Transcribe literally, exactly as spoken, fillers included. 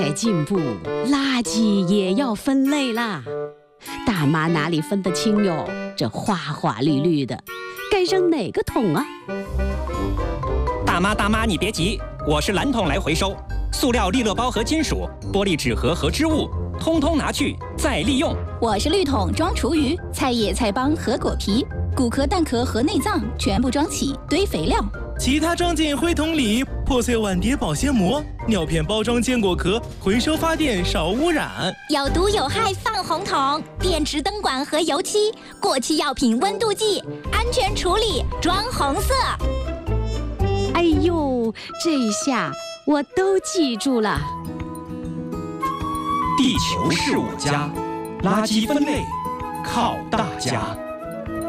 进步，垃圾也要分类啦。大妈哪里分得清哟？这花花绿绿的，该扔哪个桶啊？ 大妈大妈，你别急，我是蓝桶来回收。塑料利乐包和金属、玻璃纸盒和织物，通通拿去再利用。 我是绿桶装厨余，菜叶菜帮和果皮，骨壳蛋壳和内脏全部装起堆肥料。 其他装进灰桶里，破碎碗碟保鲜膜，尿片包装坚果壳，回收发电少污染。 有毒有害放红桶，电池灯管和油漆，过期药品温度计，安全处理装红色。 哎呦，这一下我都记住了。 地球是我家，垃圾分类靠大家。